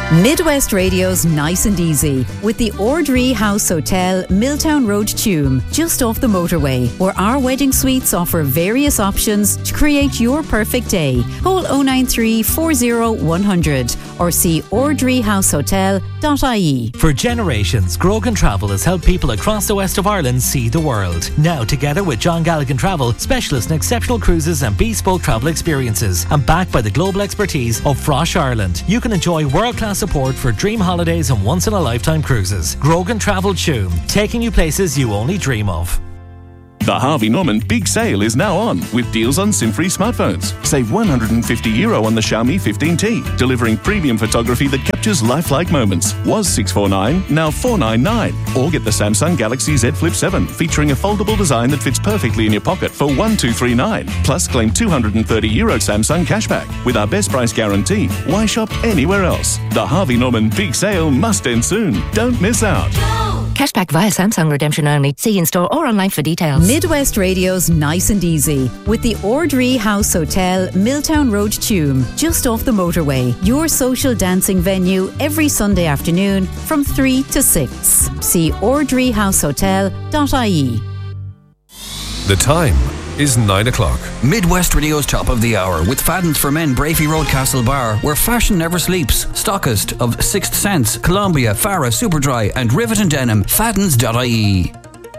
Midwest Radio's Nice and Easy with the Ordree House Hotel, Milltown Road, Tuam, just off the motorway, where our wedding suites offer various options to create your perfect day. Call 093 40 100 or see ordreehousehotel.ie. For generations, Grogan Travel has helped people across the west of Ireland see the world. Now, together with John Galligan Travel, specialists in exceptional cruises and bespoke travel experiences, and backed by the global expertise of Frosh Ireland, you can enjoy world-class support for dream holidays and once-in-a-lifetime cruises. Grogan Travel Tuam, taking you places you only dream of. The Harvey Norman Big Sale is now on with deals on SIM-free smartphones. Save €150 on the Xiaomi 15T, delivering premium photography that captures lifelike moments. Was $649, now $499. Or get the Samsung Galaxy Z Flip 7, featuring a foldable design that fits perfectly in your pocket for $1,239. Plus, claim €230 Samsung cashback. With our best price guarantee, why shop anywhere else? The Harvey Norman Big Sale must end soon. Don't miss out. Cashback via Samsung redemption only. See in-store or online for details. Midwest Radio's Nice and Easy with the Ordree House Hotel, Milltown Road, Tuam, just off the motorway. Your social dancing venue every Sunday afternoon from 3 to 6. See ordreehousehotel.ie. The time is 9 o'clock. Midwest Radio's top of the hour with Faddens for Men, Brafey Road, Castle Bar, where fashion never sleeps. Stockist of Sixth Sense, Columbia, Farah, Superdry and Rivet and Denim. Faddens.ie.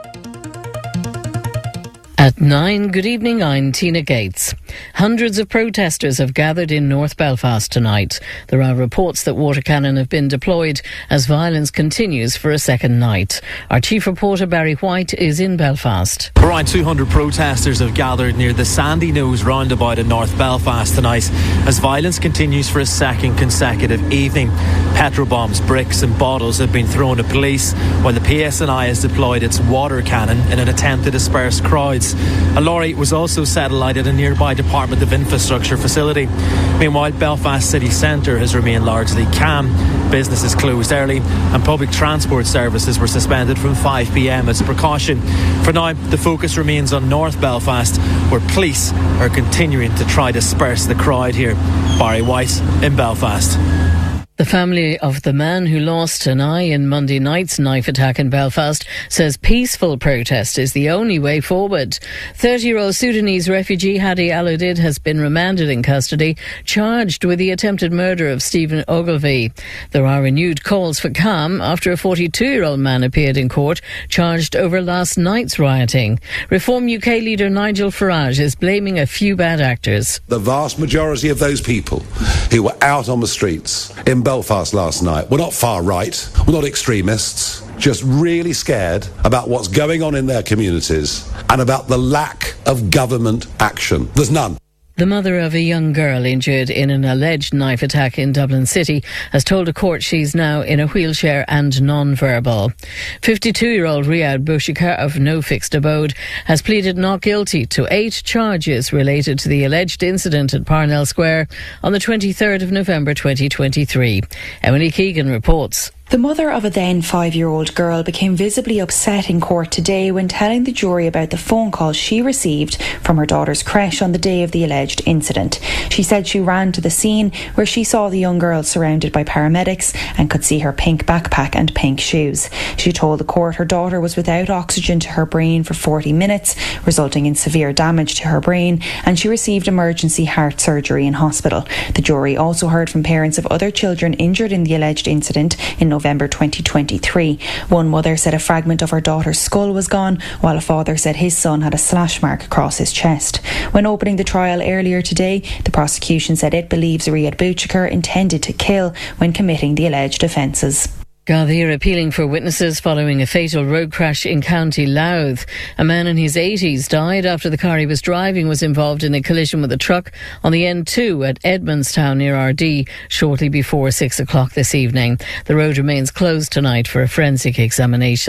At 9, good evening, I'm Tina Gates. Hundreds of protesters have gathered in North Belfast tonight. There are reports that water cannon have been deployed as violence continues for a second night. Our chief reporter Barry White is in Belfast. Around 200 protesters have gathered near the Sandy Nose roundabout in North Belfast tonight as violence continues for a second consecutive evening. Petrol bombs, bricks and bottles have been thrown at police, while the PSNI has deployed its water cannon in an attempt to disperse crowds. A lorry was also set alight at a nearby Department of Infrastructure facility. Meanwhile, Belfast city centre has remained largely calm. Businesses closed early and public transport services were suspended from 5 p.m. as a precaution. For now, the focus remains on North Belfast, where police are continuing to try to disperse the crowd here. Barry White in Belfast. The family of the man who lost an eye in Monday night's knife attack in Belfast says peaceful protest is the only way forward. 30-year-old Sudanese refugee Hadi Aludid has been remanded in custody, charged with the attempted murder of Stephen Ogilvie. There are renewed calls for calm after a 42-year-old man appeared in court, charged over last night's rioting. Reform UK leader Nigel Farage is blaming a few bad actors. The vast majority of those people who were out on the streets in Belfast last night were not far right, were not extremists, just really scared about what's going on in their communities and about the lack of government action. There's none. The mother of a young girl injured in an alleged knife attack in Dublin City has told a court she's now in a wheelchair and non-verbal. 52-year-old Riyadh Bouchikar of No Fixed Abode has pleaded not guilty to 8 charges related to the alleged incident at Parnell Square on the 23rd of November 2023. Emily Keegan reports. The mother of a then 5-year-old girl became visibly upset in court today when telling the jury about the phone call she received from her daughter's creche on the day of the alleged incident. She said she ran to the scene where she saw the young girl surrounded by paramedics and could see her pink backpack and pink shoes. She told the court her daughter was without oxygen to her brain for 40 minutes, resulting in severe damage to her brain, and she received emergency heart surgery in hospital. The jury also heard from parents of other children injured in the alleged incident in November 2023. One mother said a fragment of her daughter's skull was gone, while a father said his son had a slash mark across his chest. When opening the trial earlier today, the prosecution said it believes Riyadh Bouchikar intended to kill when committing the alleged offences. Gardaí appealing for witnesses following a fatal road crash in County Louth. A man in his 80s died after the car he was driving was involved in a collision with a truck on the N2 at Edmondstown near RD shortly before 6 o'clock this evening. The road remains closed tonight for a forensic examination.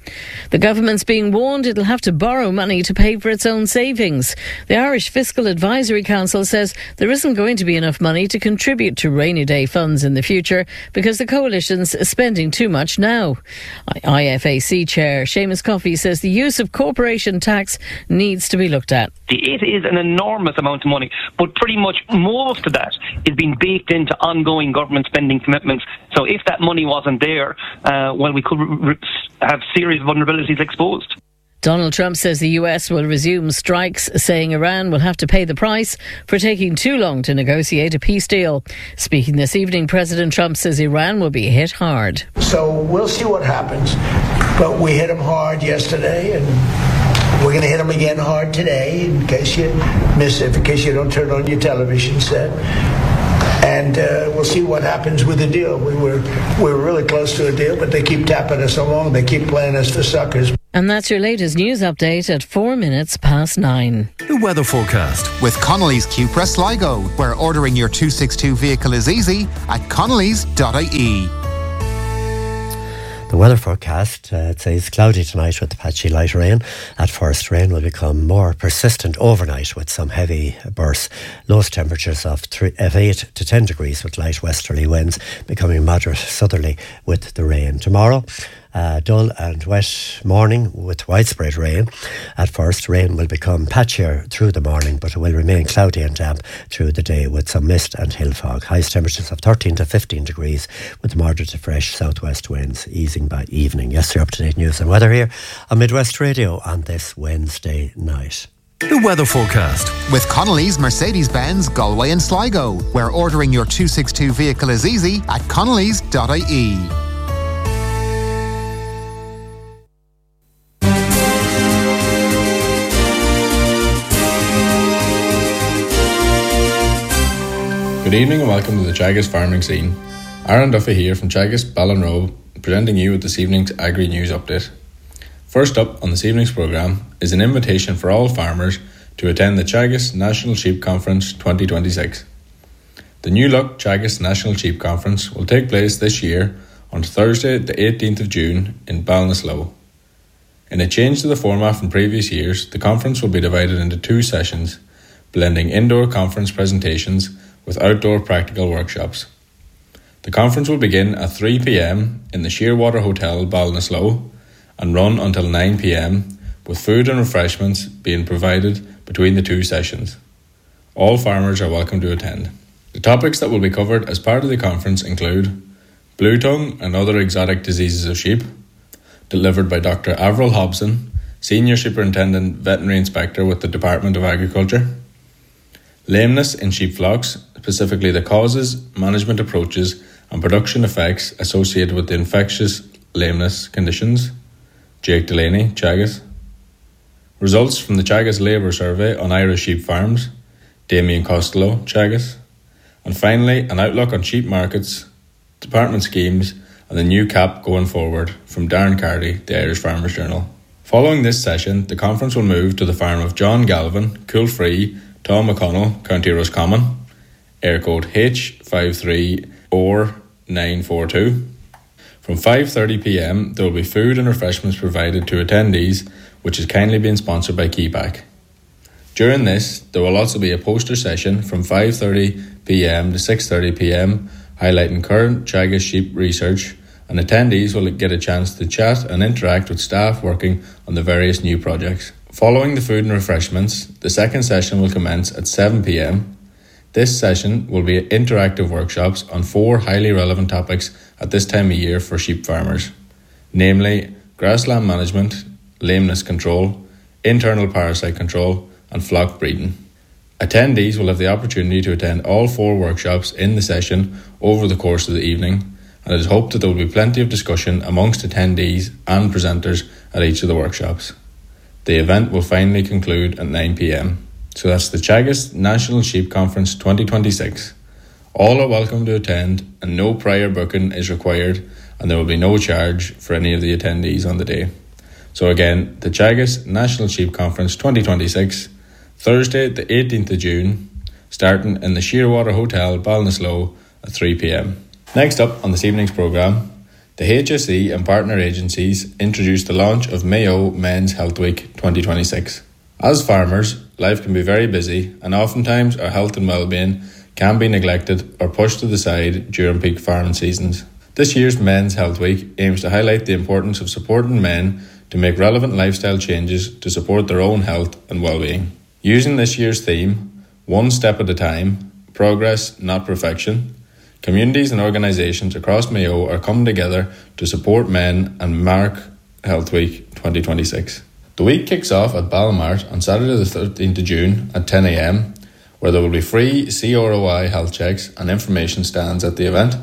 The government's being warned it'll have to borrow money to pay for its own savings. The Irish Fiscal Advisory Council says there isn't going to be enough money to contribute to rainy day funds in the future because the coalition's spending too much now. IFAC Chair Seamus Coffey says the use of corporation tax needs to be looked at. It is an enormous amount of money, but pretty much most of that is being baked into ongoing government spending commitments. So if that money wasn't there, we could have serious vulnerabilities exposed. Donald Trump says the US will resume strikes, saying Iran will have to pay the price for taking too long to negotiate a peace deal. Speaking this evening, President Trump says Iran will be hit hard. So we'll see what happens. But we hit them hard yesterday, and we're going to hit them again hard today, in case you miss it, in case you don't turn on your television set. And we'll see what happens with the deal. We were really close to a deal, but they keep tapping us along. They keep playing us for suckers. And that's your latest news update at 9:04. The weather forecast with Connolly's Cupra Sligo, where ordering your 262 vehicle is easy at connellys.ie. The weather forecast, it says cloudy tonight with patchy light rain. At first, rain will become more persistent overnight with some heavy bursts. Lowest temperatures of 8 to 10 degrees with light westerly winds, becoming moderate southerly with the rain. Tomorrow, dull and wet morning with widespread rain. At first, rain will become patchier through the morning, but it will remain cloudy and damp through the day with some mist and hill fog. Highest temperatures of 13 to 15 degrees with moderate to fresh southwest winds easing by evening. Yes, your up-to-date news and weather here on Midwest Radio on this Wednesday night. The weather forecast with Connolly's Mercedes-Benz Galway and Sligo, where ordering your 262 vehicle is easy at connellys.ie. Good evening and welcome to the Teagasc Farming Scene. Aaron Duffy here from Teagasc Ballinrobe, presenting you with this evening's Agri News Update. First up on this evening's programme is an invitation for all farmers to attend the Teagasc National Sheep Conference 2026. The New Look Teagasc National Sheep Conference will take place this year on Thursday the 18th of June in Ballinasloe. In a change to the format from previous years, the conference will be divided into 2 sessions, blending indoor conference presentations with outdoor practical workshops. The conference will begin at 3 p.m. in the Shearwater Hotel, Ballinasloe, and run until 9 p.m, with food and refreshments being provided between the 2 sessions. All farmers are welcome to attend. The topics that will be covered as part of the conference include blue tongue and other exotic diseases of sheep, delivered by Dr. Avril Hobson, Senior Superintendent Veterinary Inspector with the Department of Agriculture, lameness in sheep flocks, specifically the causes, management approaches and production effects associated with the infectious lameness conditions, Jake Delaney, Teagasc. Results from the Teagasc Labour Survey on Irish sheep farms, Damien Costello, Teagasc. And finally, an outlook on sheep markets, department schemes and the new cap going forward from Darren Carty, the Irish Farmers Journal. Following this session, the conference will move to the farm of John Galvin, Coolfree, Tom McConnell, County Roscommon, air code H53OR942. From 5:30 p.m, there will be food and refreshments provided to attendees, which is kindly being sponsored by Keyback. During this, there will also be a poster session from 5:30 p.m. to 6:30 p.m, highlighting current Teagasc sheep research, and attendees will get a chance to chat and interact with staff working on the various new projects. Following the food and refreshments, the second session will commence at 7 p.m. This session will be interactive workshops on 4 highly relevant topics at this time of year for sheep farmers, namely grassland management, lameness control, internal parasite control and flock breeding. Attendees will have the opportunity to attend all 4 workshops in the session over the course of the evening, and it is hoped that there will be plenty of discussion amongst attendees and presenters at each of the workshops. The event will finally conclude at 9 p.m. So that's the Teagasc National Sheep Conference 2026. All are welcome to attend and no prior booking is required, and there will be no charge for any of the attendees on the day. So again, the Teagasc National Sheep Conference 2026, Thursday the 18th of June, starting in the Shearwater Hotel, Ballinasloe at 3 p.m. Next up on this evening's programme, The HSE and partner agencies introduced the launch of Mayo Men's Health Week 2026. As farmers, life can be very busy, and oftentimes our health and well-being can be neglected or pushed to the side during peak farming seasons. This year's Men's Health Week aims to highlight the importance of supporting men to make relevant lifestyle changes to support their own health and well-being. Using this year's theme, One Step at a Time, Progress, Not Perfection, communities and organisations across Mayo are coming together to support men and mark Health Week 2026. The week kicks off at Balmart on Saturday the 13th of June at 10 a.m, where there will be free CROI health checks and information stands at the event.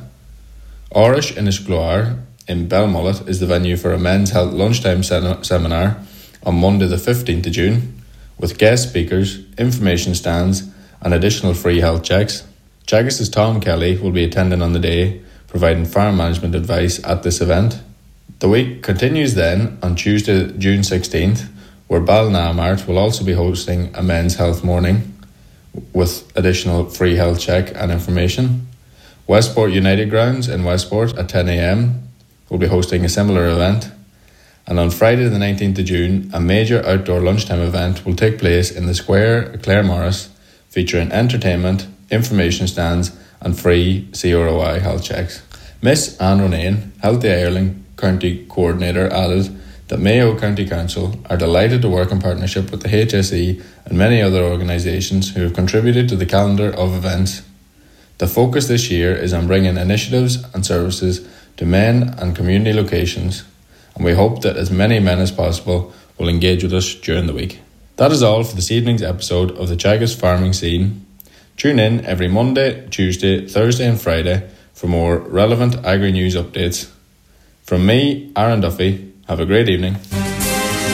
Orish Innisgloire in Belmullet is the venue for a men's health lunchtime seminar on Monday the 15th of June, with guest speakers, information stands and additional free health checks. Teagasc's Tom Kelly will be attending on the day, providing farm management advice at this event. The week continues then on Tuesday, June 16th, where Balnamart will also be hosting a men's health morning with additional free health check and information. Westport United Grounds in Westport at 10 a.m. will be hosting a similar event. And on Friday the 19th of June, a major outdoor lunchtime event will take place in the square at Claremorris, featuring entertainment, information stands and free CROI health checks. Miss Anne Ronayne, Healthy Ireland County Coordinator, added that Mayo County Council are delighted to work in partnership with the HSE and many other organisations who have contributed to the calendar of events. The focus this year is on bringing initiatives and services to men and community locations, and we hope that as many men as possible will engage with us during the week. That is all for this evening's episode of the Teagasc Farming Scene. Tune in every Monday, Tuesday, Thursday and Friday for more relevant agri-news updates. From me, Aaron Duffy, have a great evening.